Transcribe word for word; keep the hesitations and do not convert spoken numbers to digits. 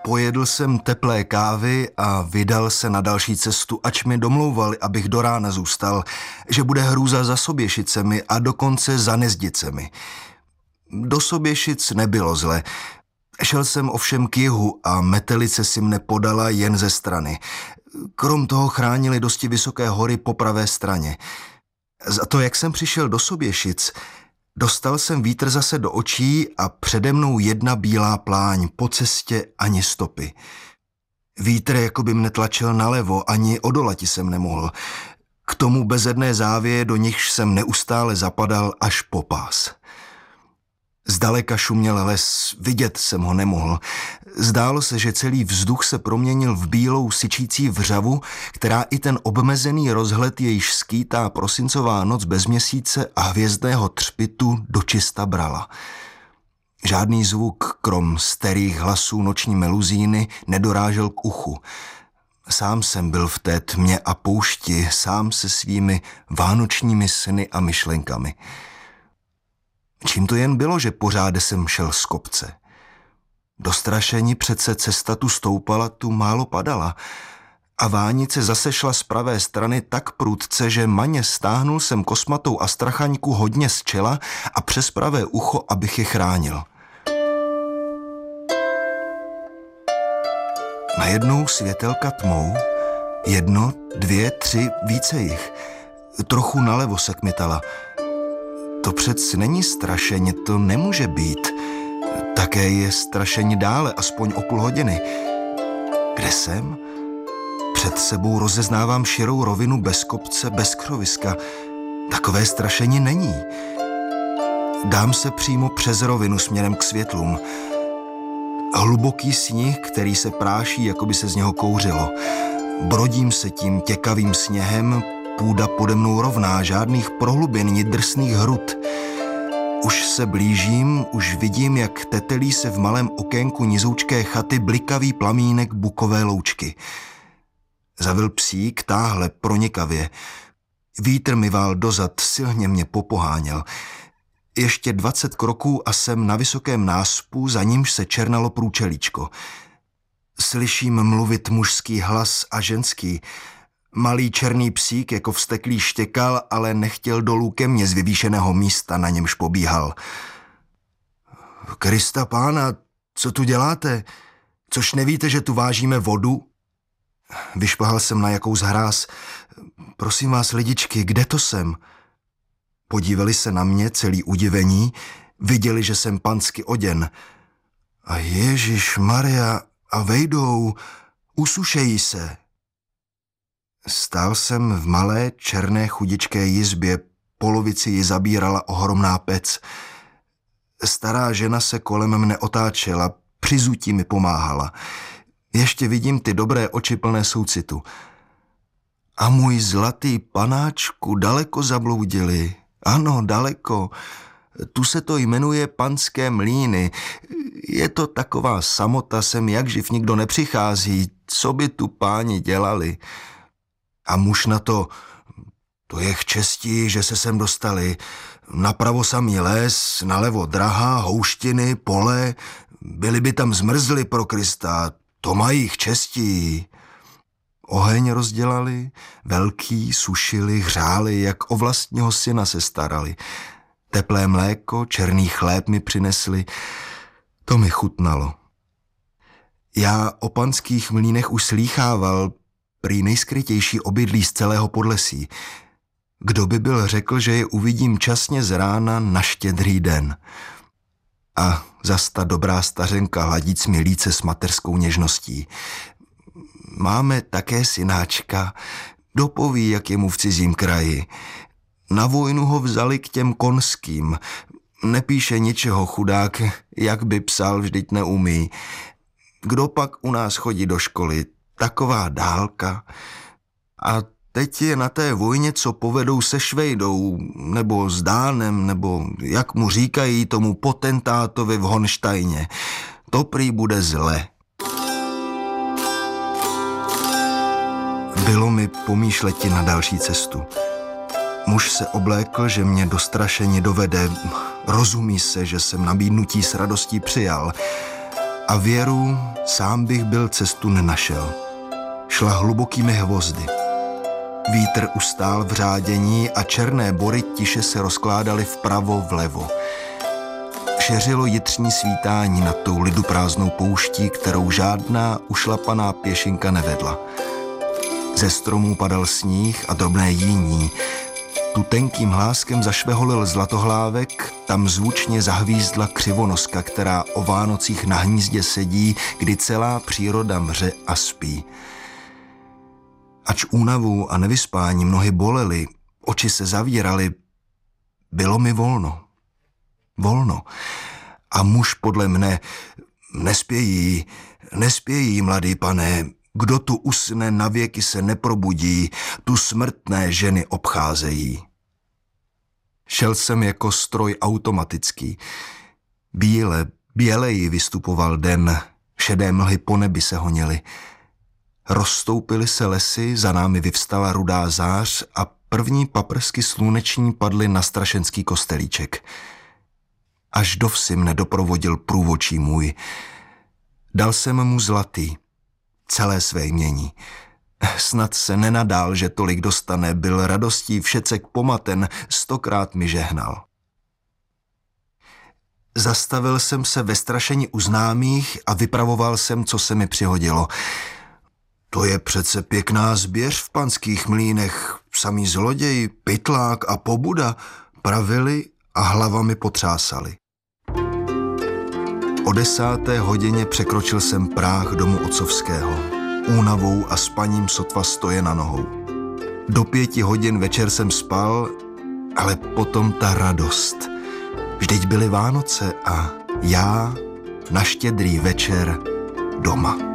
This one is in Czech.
Pojedl jsem teplé kávy a vydal se na další cestu, ač mi domlouvali, abych do rána zůstal, že bude hrůza za Soběšicemi a dokonce za Nezdicemi. Do Soběšic nebylo zle. Šel jsem ovšem k jihu a metelice si mne podala jen ze strany. Krom toho chránili dosti vysoké hory po pravé straně. Za to, jak jsem přišel do Soběšic, dostal jsem vítr zase do očí a přede mnou jedna bílá pláň, po cestě ani stopy. Vítr jako by mne tlačil nalevo, ani odolati jsem nemohl. K tomu bezedné závěje, do nichž jsem neustále zapadal až po pás. Zdaleka šuměl les, vidět jsem ho nemohl. Zdálo se, že celý vzduch se proměnil v bílou syčící vřavu, která i ten obmezený rozhled, jejíž skýtá prosincová noc bez měsíce a hvězdného třpitu dočista brala. Žádný zvuk, krom starých hlasů noční meluzíny, nedorážel k uchu. Sám jsem byl v té tmě a poušti, sám se svými vánočními sny a myšlenkami. Čím to jen bylo, že pořád jsem šel z kopce? Dostrašení přece cesta tu stoupala, tu málo padala. A vánice zase šla z pravé strany tak prudce, že maně stáhnul jsem kosmatou astrachaňku hodně z čela a přes pravé ucho, abych je chránil. Najednou světelka tmou, jedno, dvě, tři, více jich. Trochu nalevo se kmitala. To přec není strašeně, to nemůže být. Také je strašení dále, aspoň o půl hodiny. Kde jsem? Před sebou rozeznávám širou rovinu bez kopce, bez křoviska. Takové strašení není. Dám se přímo přes rovinu směrem k světlům. Hluboký sníh, který se práší, jako by se z něho kouřilo. Brodím se tím těkavým sněhem, půda pode mnou rovná, žádných prohlubin ni drsných hrud. Už se blížím, už vidím, jak tetelí se v malém okénku nizoučké chaty blikavý plamínek bukové loučky. Zavil psík táhle pronikavě. Vítr mi vál dozad, silně mě popoháněl. Ještě dvacet kroků a jsem na vysokém náspu, za nímž se černalo průčelíčko. Slyším mluvit mužský hlas a ženský. Malý černý psík jako vzteklý štěkal, ale nechtěl dolů ke mně z vyvýšeného místa, na němž pobíhal. Krista pána, co tu děláte? Což nevíte, že tu vážíme vodu? Vyšplhal jsem na jakous hráz. Prosím vás, lidičky, kde to jsem? Podívali se na mě, celý udivení, viděli, že jsem pansky oděn. A Ježíš Maria, a vejdou, usušejí se. Stál jsem v malé, černé, chudičké jizbě, polovici ji zabírala ohromná pec. Stará žena se kolem mne otáčela, při zutí mi pomáhala. Ještě vidím ty dobré oči plné soucitu. A můj zlatý panáčku daleko zabloudili. Ano, daleko. Tu se to jmenuje Panské mlýny. Je to taková samota, sem jak živ nikdo nepřichází. Co by tu páni dělali? A muž na to, to je k česti, že se sem dostali. Napravo samý les, nalevo drahá, houštiny, pole. Byli by tam zmrzli pro Krista, to mají k česti. Oheň rozdělali, velký, sušili, hřáli, jak o vlastního syna se starali. Teplé mléko, černý chléb mi přinesli, to mi chutnalo. Já o panských mlýnech už slýchával, prý nejskrytější obydlí z celého Podlesí. Kdo by byl řekl, že je uvidím časně z rána na Štědrý den. A zas ta dobrá stařenka hladíc mi líce s mateřskou něžností. Máme také synáčka, dopoví, jak je mu v cizím kraji. Na vojnu ho vzali k těm konským. Nepíše ničeho, chudák, jak by psal, vždyť neumí. Kdo pak u nás chodí do školy? Taková dálka. A teď je na té vojně, co povedou se Švejdou, nebo s Dánem, nebo jak mu říkají tomu potentátovi v Honštajně. To prý bude zle. Bylo mi pomýšleti na další cestu. Muž se oblékl, že mě dostrašeně dovede. Rozumí se, že jsem nabídnutí s radostí přijal. A věru, sám bych byl cestu nenašel. Šla hlubokými hvozdy. Vítr ustál v řádění a černé bory tiše se rozkládaly vpravo vlevo. Šeřilo jitřní svítání nad tou liduprázdnou pouští, kterou žádná ušlapaná pěšinka nevedla. Ze stromů padal sníh a drobné jíní. Tu tenkým hláskem zašveholil zlatohlávek, tam zvučně zahvízdla křivonoska, která o Vánocích na hnízdě sedí, kdy celá příroda mře a spí. Ač únavou a nevyspáním nohy bolely, oči se zavíraly, bylo mi volno. Volno. A muž podle mne: nespějí, nespějí, mladý pane, kdo tu usne, navěky se neprobudí, tu smrtné ženy obcházejí. Šel jsem jako stroj automatický. Bíle, běleji vystupoval den, šedé mlhy po nebi se honily. Rozstoupily se lesy, za námi vyvstala rudá zář a první paprsky sluneční padly na strašenský kostelíček. Až do vsi mne doprovodil průvočí můj. Dal jsem mu zlatý, celé své jmění. Snad se nenadál, že tolik dostane, byl radostí všecek pomaten, stokrát mi žehnal. Zastavil jsem se ve strašení u známých a vypravoval jsem, co se mi přihodilo. To je přece pěkná zběř v panských mlýnech, samý zloděj, pytlák a pobuda, pravili a hlavami potřásali. O desáté hodině překročil jsem práh domu otcovského. Únavou a spaním sotva stoje na nohou. Do pěti hodin večer jsem spal, ale potom ta radost. Vždyť byly Vánoce a já na štědrý večer doma.